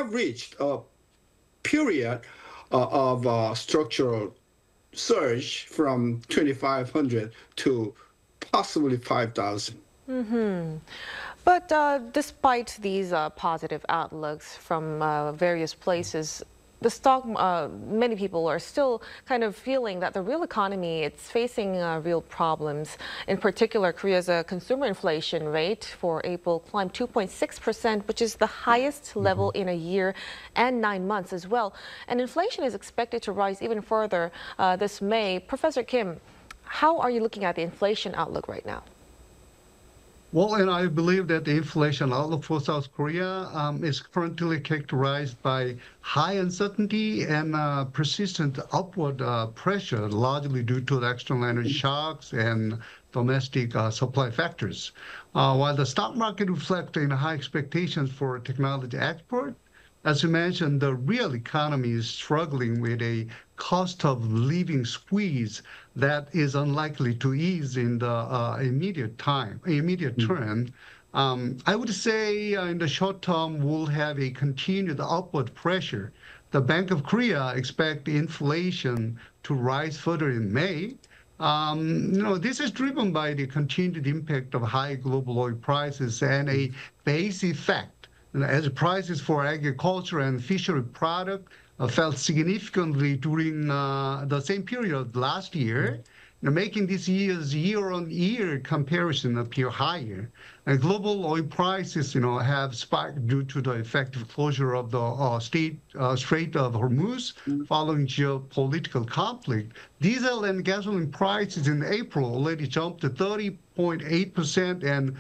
have reached a period of structural surge from 2,500 to possibly 5,000. But despite these positive outlooks from various places, the many people are still kind of feeling that the real economy, it's facing real problems. In particular, Korea's consumer inflation rate for April climbed 2.6%, which is the highest level in a year and 9 months as well. And inflation is expected to rise even further this May. Professor Kim, how are you looking at the inflation outlook right now? Well, and I believe that the inflation outlook for South Korea is currently characterized by high uncertainty and persistent upward pressure, largely due to the external energy shocks and domestic supply factors. While the stock market reflects high expectations for technology export, as you mentioned, the real economy is struggling with a cost of living squeeze that is unlikely to ease in the immediate term. I would say in the short term, we'll have a continued upward pressure. The Bank of Korea expects inflation to rise further in May. This is driven by the continued impact of high global oil prices and a base effect as prices for agriculture and fishery product fell significantly during the same period last year, making this year's year-on-year comparison appear higher. And global oil prices, have spiked due to the effective closure of the Strait of Hormuz following geopolitical conflict. Diesel and gasoline prices in April already jumped to 30.8% and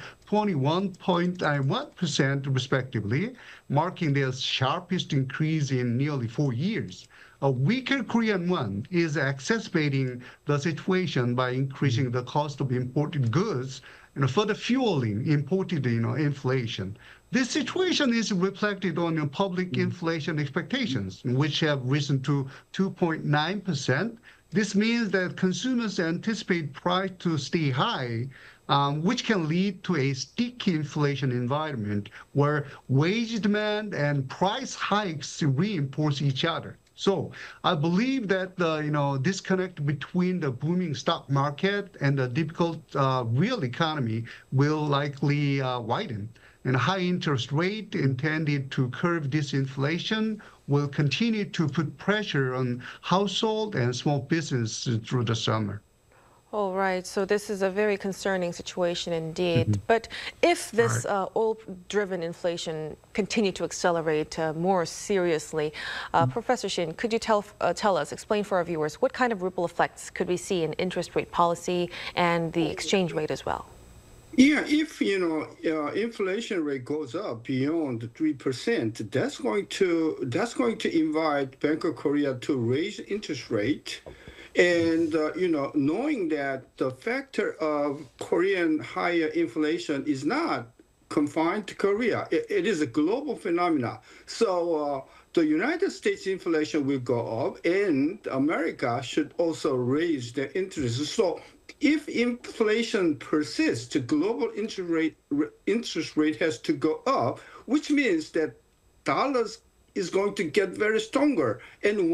21.1% respectively, marking their sharpest increase in nearly 4 years. A weaker Korean won is exacerbating the situation by increasing the cost of imported goods and further fueling imported inflation. This situation is reflected on public inflation expectations, which have risen to 2.9%. This means that consumers anticipate price to stay high, which can lead to a sticky inflation environment where wage demand and price hikes reinforce each other. So I believe that the disconnect between the booming stock market and the difficult real economy will likely widen. And high interest rate intended to curb this inflation will continue to put pressure on household and small business through the summer. All right, so this is a very concerning situation indeed. But if this oil-driven inflation continue to accelerate more seriously, Professor Shin, could you tell us, explain for our viewers, what kind of ripple effects could we see in interest rate policy and the exchange rate as well? Yeah, if inflation rate goes up beyond 3%, that's going to invite Bank of Korea to raise interest rate. And, knowing that the factor of Korean higher inflation is not confined to Korea, it is a global phenomenon. So the United States inflation will go up, and America should also raise their interest. So if inflation persists, the global interest rate has to go up, which means that dollars is going to get very stronger, and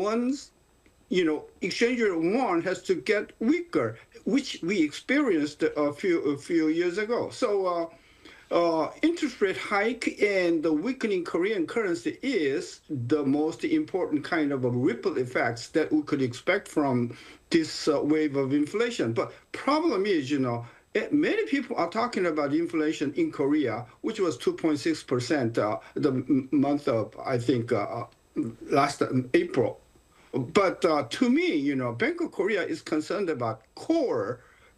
exchange rate won has to get weaker, which we experienced a few years ago. So interest rate hike and the weakening Korean currency is the most important kind of a ripple effects that we could expect from this wave of inflation. But problem is, many people are talking about inflation in Korea, which was 2.6% the month of, I think, last April. But to me, Bank of Korea is concerned about core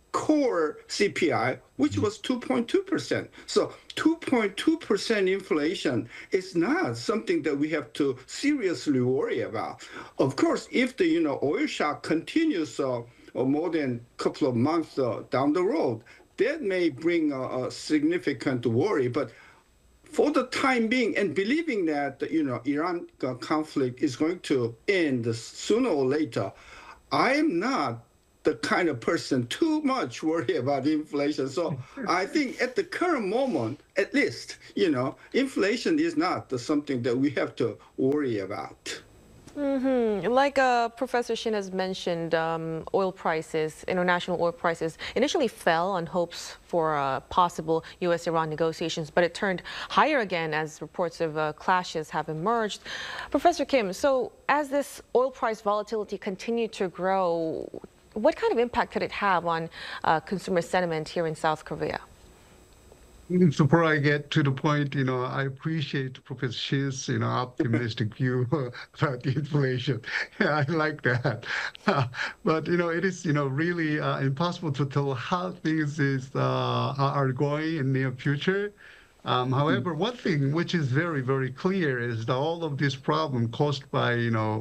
CPI, which was 2.2%. So 2.2% inflation is not something that we have to seriously worry about. Of course, if the oil shock continues more than a couple of months down the road, that may bring a significant worry. But for the time being, and believing that Iran conflict is going to end sooner or later, I am not the kind of person too much worry about inflation. So I think at the current moment, at least, inflation is not something that we have to worry about. Like Professor Shin has mentioned, international oil prices initially fell on hopes for possible U.S.-Iran negotiations, but it turned higher again as reports of clashes have emerged. Professor Kim, so as this oil price volatility continued to grow, what kind of impact could it have on consumer sentiment here in South Korea? So before I get to the point, I appreciate Professor Shin's, optimistic view about the inflation. Yeah, I like that. But, it is, really impossible to tell how things are going in the near future. However, one thing which is very, very clear is that all of this problem caused by,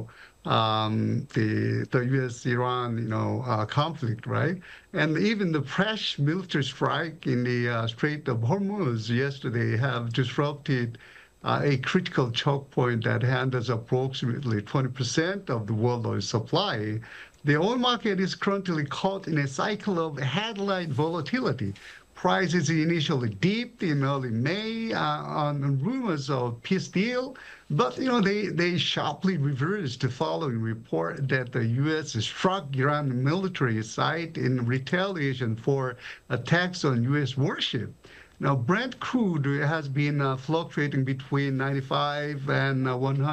the U.S.-Iran, conflict, right? And even the fresh military strike in the Strait of Hormuz yesterday have disrupted a critical choke point that handles approximately 20% of the world oil supply. The oil market is currently caught in a cycle of headline volatility. Prices initially dipped in early May on rumors of peace deal, but they sharply reversed following report that the U.S. struck Iran military site in retaliation for attacks on U.S. warship. Now, Brent crude has been fluctuating between $95 and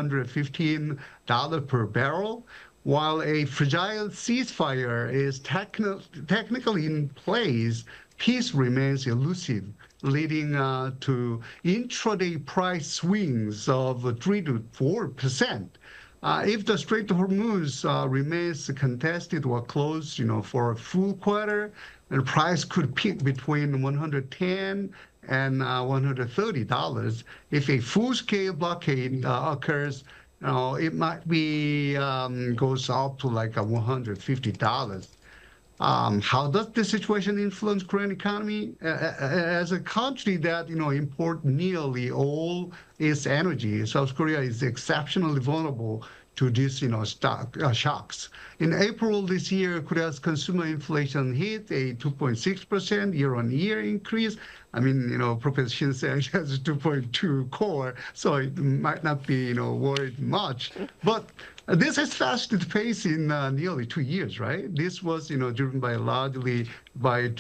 $115 per barrel, while a fragile ceasefire is technically in place. Peace remains elusive, leading to intraday price swings of 3 to 4%. If the Strait of Hormuz remains contested or closed, for a full quarter, the price could peak between $110 and $130. If a full-scale blockade occurs, it might be goes up to like $150. How does the situation influence Korean economy? As a country that import nearly all its energy, South Korea is exceptionally vulnerable to these shocks. In April this year, Korea's consumer inflation hit a 2.6% year-on-year increase. I mean, Professor Shin says it has 2.2 core, so it might not be worried much. But this has fastest pace in nearly 2 years, right? This was, driven largely by a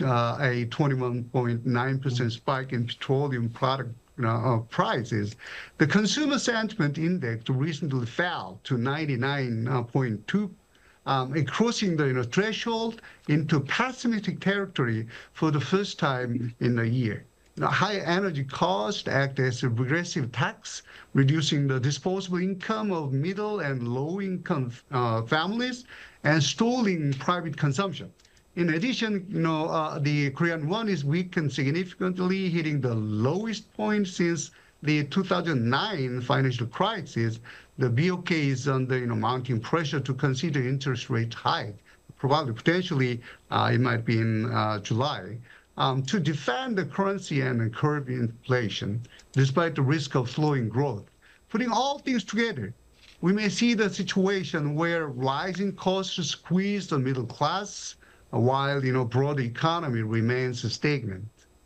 21.9% spike in petroleum product prices. The consumer sentiment index recently fell to 99.2, crossing the threshold into pessimistic territory for the first time in a year. High energy costs act as a regressive tax, reducing the disposable income of middle and low-income families and stalling private consumption. In addition, the Korean won is weakened significantly, hitting the lowest point since the 2009 financial crisis. The BOK is under mounting pressure to consider interest rate hike. Probably, potentially, it might be in July. To defend the currency and curb inflation, despite the risk of slowing growth. Putting all things together, we may see the situation where rising costs squeeze the middle class, while broader economy remains stagnant.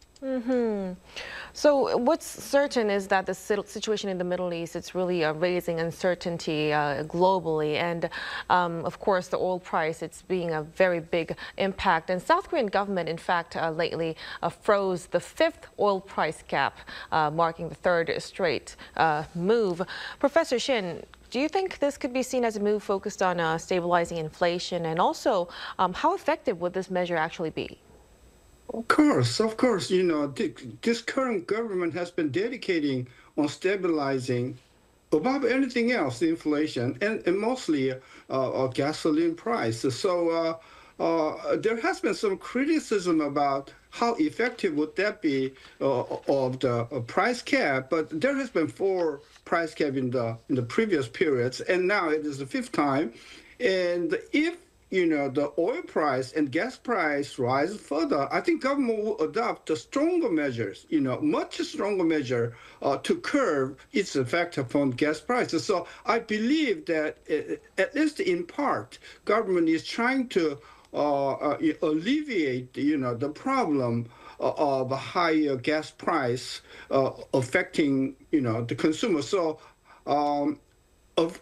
So what's certain is that the situation in the Middle East, it's really raising uncertainty globally. And of course, the oil price, it's being a very big impact. And South Korean government, in fact, lately froze the 5th oil price cap, marking the 3rd straight move. Professor Shin, do you think this could be seen as a move focused on stabilizing inflation? And also, how effective would this measure actually be? Of course. This current government has been dedicating on stabilizing, above anything else, the inflation and mostly gasoline price. So there has been some criticism about how effective would that be of the price cap, but there has been 4 price cap in the previous periods, and now it is the 5th time. And if the oil price and gas price rise further, I think government will adopt stronger measures, much stronger measure to curb its effect upon gas prices. So I believe that at least in part, government is trying to alleviate, the problem of a higher gas price affecting, the consumer. So, of